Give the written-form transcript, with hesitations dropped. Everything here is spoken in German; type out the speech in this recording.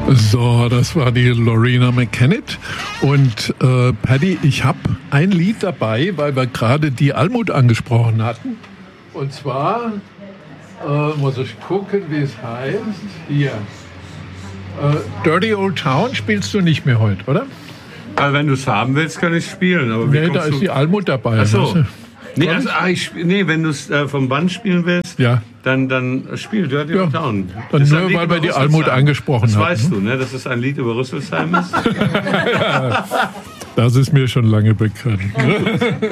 So, das war die Loreena McKennitt. Und Paddy, ich habe ein Lied dabei, weil wir gerade die Almut angesprochen hatten. Und zwar muss ich gucken, wie es heißt. Hier. Dirty Old Town spielst du nicht mehr heute, oder? Also wenn du es haben willst, kann ich spielen. Aber nee, da ist die Almut dabei. Ach so. Weißt du? Nee, wenn du es vom Band spielen willst, ja. dann spiel Dirty Old Town. Dann nur, weil wir die Almut angesprochen haben. Das weißt du, ne? Dass es ein Lied über Rüsselsheim ist? Ja, das ist mir schon lange bekannt.